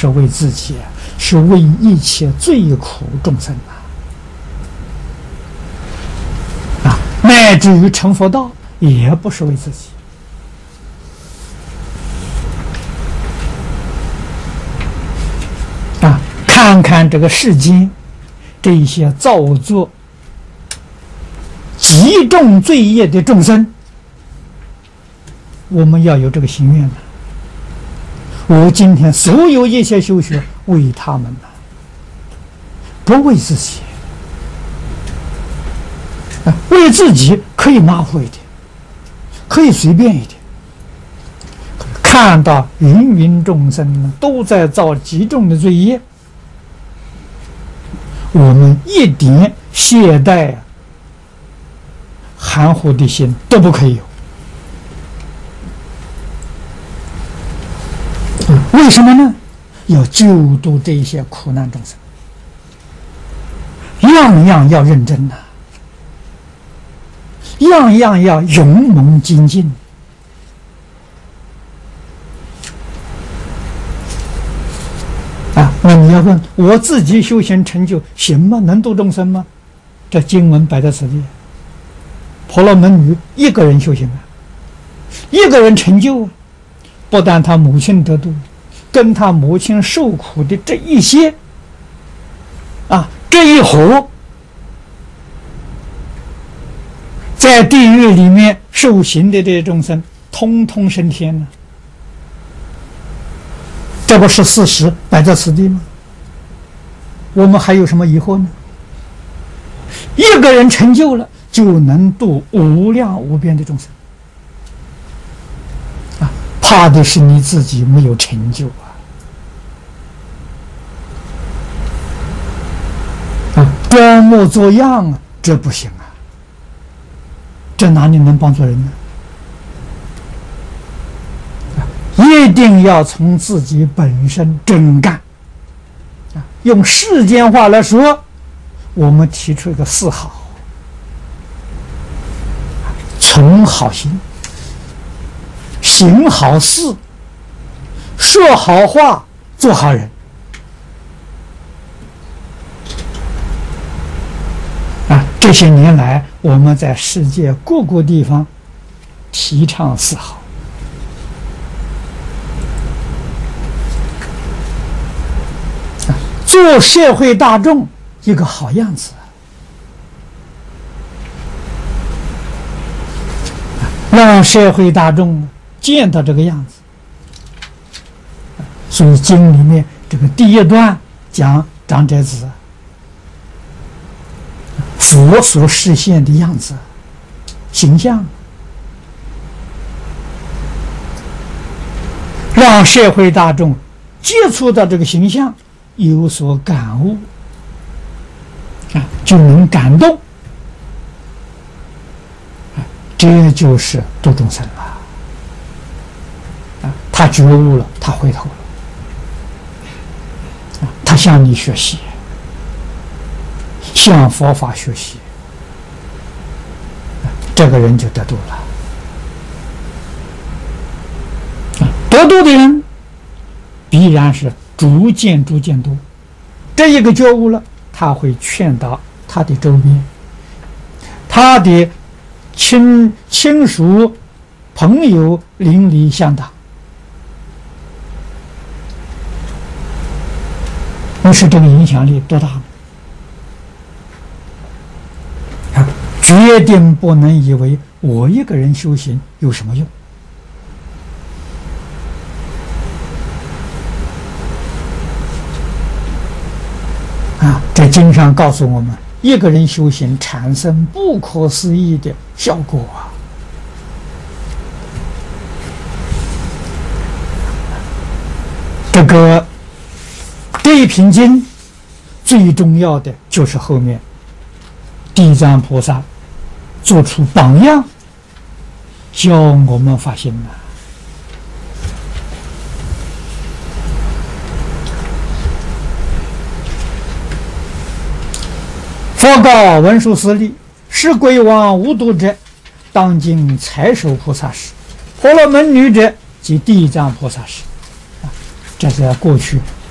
是为自己，是为一切罪苦众生乃至于成佛道，也不是为自己。看看这个世间这一些造作极重罪业的众生，我们要有这个心愿我今天所有一些修学为他们不为自己。为自己可以马虎一点，可以随便一点。看到芸芸众生都在造极重的罪业，我们一点懈怠含糊的心都不可以有。为什么呢？要救度这些苦难众生，样样要认真样样要勇猛精进。那你要问我自己修行成就行吗？能度众生吗？这经文摆在此地，婆罗门女一个人修行一个人成就不但他母亲得度，跟他母亲受苦的这一些这一伙在地狱里面受刑的这些众生，通通升天了。这不是事实摆在此地吗？我们还有什么疑惑呢？一个人成就了，就能度无量无边的众生怕的是你自己没有成就装模作样这不行这哪里能帮助人呢？一定要从自己本身真干用世间话来说，我们提出一个四好：存好心，行好事，说好话，做好人这些年来我们在世界各个地方提倡四好做社会大众一个好样子让社会大众见到这个样子。所以经里面这个第一段讲长者子佛所示现的样子形象，让社会大众接触到这个形象有所感悟就能感动这就是度众生了他觉悟了，他回头了他向你学习，向佛法学习，这个人就得度了得度的人必然是逐渐多，这一个觉悟了，他会劝导他的周边，他的亲属朋友邻里乡党，你说这个影响力多大呢？决定不能以为我一个人修行有什么用在经上告诉我们，一个人修行产生不可思议的效果这一品经最重要的就是后面地藏菩萨做出榜样，教我们发心佛告文殊师利：是鬼王无度者，当今财首菩萨时；婆罗门女者，即地藏菩萨时。这在过去